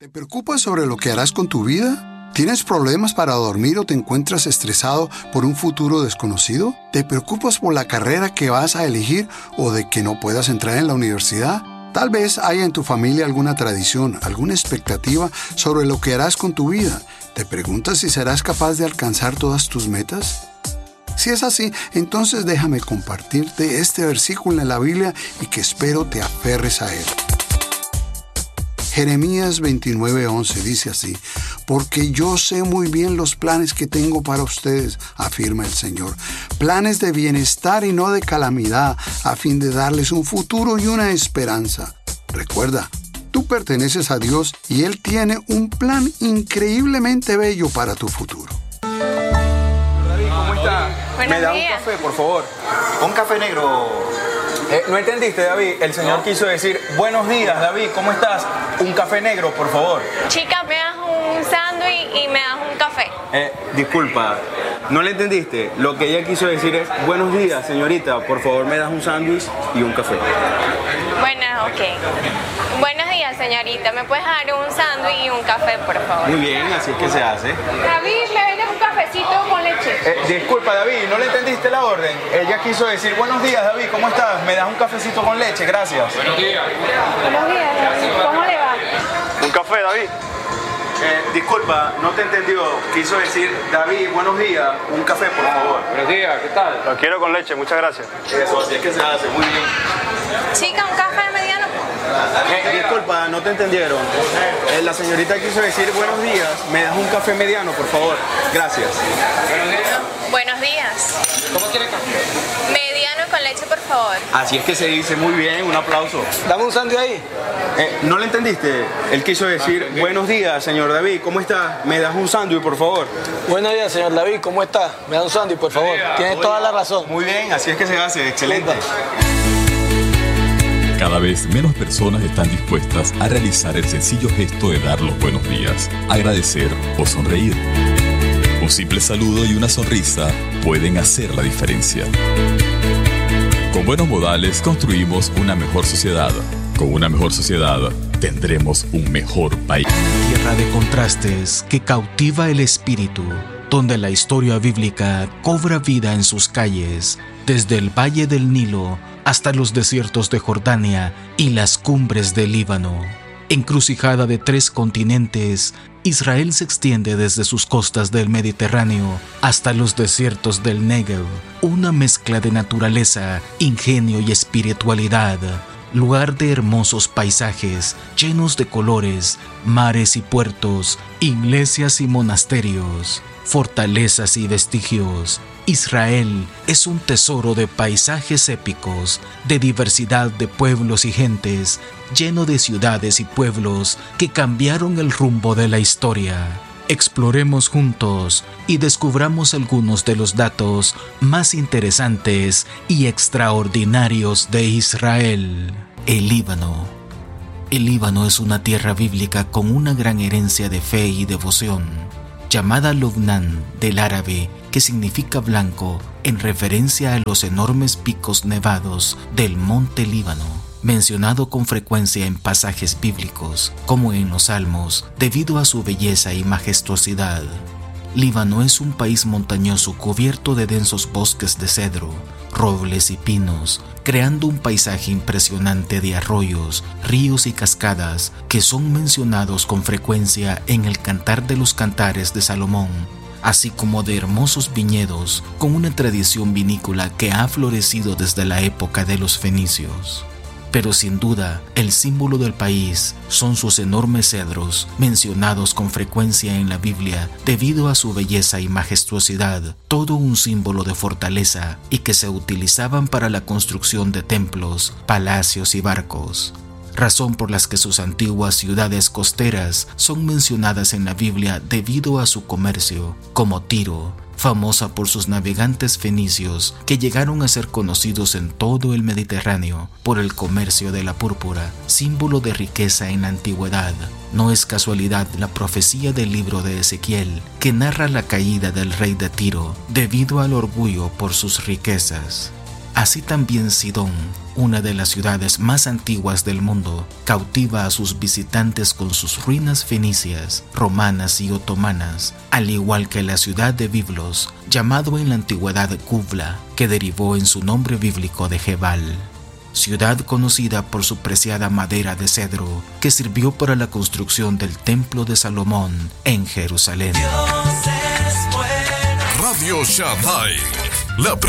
¿Te preocupas sobre lo que harás con tu vida? ¿Tienes problemas para dormir o te encuentras estresado por un futuro desconocido? ¿Te preocupas por la carrera que vas a elegir o de que no puedas entrar en la universidad? Tal vez haya en tu familia alguna tradición, alguna expectativa sobre lo que harás con tu vida. ¿Te preguntas si serás capaz de alcanzar todas tus metas? Si es así, entonces déjame compartirte este versículo en la Biblia y que espero te aferres a él. Jeremías 29:11 dice así: porque yo sé muy bien los planes que tengo para ustedes, afirma el Señor. Planes de bienestar y no de calamidad, a fin de darles un futuro y una esperanza. Recuerda, tú perteneces a Dios y Él tiene un plan increíblemente bello para tu futuro. David, ¿cómo está? ¿Me da un café, por favor? Un café negro. ¿No entendiste, David? El Señor quiso decir: buenos días, David, ¿cómo estás? Un café negro, por favor. Chica, me das un sándwich y me das un café. Disculpa, ¿no le entendiste? Lo que ella quiso decir es: buenos días, señorita, por favor me das un sándwich y un café. Bueno, ok. Buenos días, señorita, ¿me puedes dar un sándwich y un café, por favor? Muy bien, así es que se hace. David, ¿me vendes un cafecito con leche? Disculpa, David, ¿no le entendiste la orden? Ella quiso decir: buenos días, David, ¿cómo estás? ¿Me das un cafecito con leche? Gracias. Buenos días, David. ¿Cómo le va? ¿Un café, David? Disculpa, no te entendió. Quiso decir: David, buenos días, un café, por favor. Buenos días, ¿qué tal? Lo quiero con leche, muchas gracias. Eso, así es que se hace, muy bien. Chica, un café mediano. Disculpa, no te entendieron. La señorita quiso decir: buenos días, me das un café mediano, por favor. Gracias. Buenos días. ¿Cómo quiere café? Mediano con leche, por favor. Así es que se dice, muy bien, un aplauso. Dame un sándwich ahí. ¿No le entendiste? Él quiso decir: buenos días, señor David, ¿cómo está? ¿Me das un sándwich, por favor? Buenos días, señor David, ¿cómo está? Me da un sándwich, por favor. Tiene toda la razón. Muy bien, así es que se hace, excelente. Cada vez menos personas están dispuestas a realizar el sencillo gesto de dar los buenos días, agradecer o sonreír. Un simple saludo y una sonrisa pueden hacer la diferencia. Con buenos modales construimos una mejor sociedad. Con una mejor sociedad tendremos un mejor país. Tierra de contrastes que cautiva el espíritu, donde la historia bíblica cobra vida en sus calles, desde el valle del Nilo hasta los desiertos de Jordania y las cumbres del Líbano. Encrucijada de 3 continentes, Israel se extiende desde sus costas del Mediterráneo hasta los desiertos del Negev, una mezcla de naturaleza, ingenio y espiritualidad, lugar de hermosos paisajes llenos de colores, mares y puertos, iglesias y monasterios, fortalezas y vestigios. Israel es un tesoro de paisajes épicos, de diversidad de pueblos y gentes, lleno de ciudades y pueblos que cambiaron el rumbo de la historia. Exploremos juntos y descubramos algunos de los datos más interesantes y extraordinarios de Israel. El Líbano. El Líbano es una tierra bíblica con una gran herencia de fe y devoción, llamada Lubnán del árabe, que significa blanco, en referencia a los enormes picos nevados del monte Líbano, mencionado con frecuencia en pasajes bíblicos, como en los Salmos, debido a su belleza y majestuosidad. Líbano es un país montañoso cubierto de densos bosques de cedro, robles y pinos, creando un paisaje impresionante de arroyos, ríos y cascadas que son mencionados con frecuencia en el Cantar de los Cantares de Salomón, así como de hermosos viñedos con una tradición vinícola que ha florecido desde la época de los fenicios. Pero sin duda, el símbolo del país son sus enormes cedros, mencionados con frecuencia en la Biblia debido a su belleza y majestuosidad, todo un símbolo de fortaleza y que se utilizaban para la construcción de templos, palacios y barcos. Razón por las que sus antiguas ciudades costeras son mencionadas en la Biblia debido a su comercio, como Tiro, famosa por sus navegantes fenicios que llegaron a ser conocidos en todo el Mediterráneo por el comercio de la púrpura, símbolo de riqueza en la antigüedad. No es casualidad la profecía del libro de Ezequiel, que narra la caída del rey de Tiro debido al orgullo por sus riquezas. Así también Sidón, una de las ciudades más antiguas del mundo, cautiva a sus visitantes con sus ruinas fenicias, romanas y otomanas, al igual que la ciudad de Biblos, llamado en la antigüedad Kubla, que derivó en su nombre bíblico de Jebal. Ciudad conocida por su preciada madera de cedro, que sirvió para la construcción del Templo de Salomón en Jerusalén. Radio Shaddai, la